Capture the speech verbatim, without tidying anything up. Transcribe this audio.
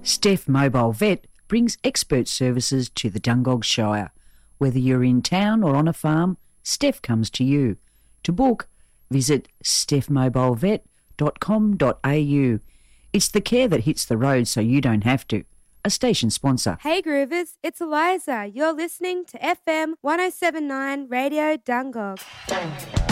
Steph Mobile Vet brings expert services to the Dungog Shire. Whether you're in town or on a farm, Steph comes to you. To book, visit steph mobile vet dot com dot a u. It's the care that hits the road so you don't have to. A station sponsor. Hey Groovers, it's Eliza. You're listening to F M one oh seven point nine Radio Dungog.